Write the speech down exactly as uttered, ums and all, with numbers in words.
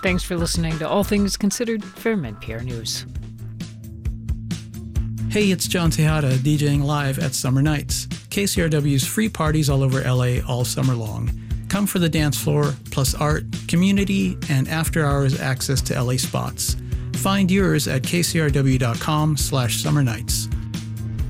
Thanks for listening to All Things Considered from N P R News. Hey, it's John Tejada, DJing live at Summer Nights, K C R W's free parties all over L A all summer long. Come for the dance floor, plus art, community, and after-hours access to L A spots. Find yours at kcrw.com slash summer nights.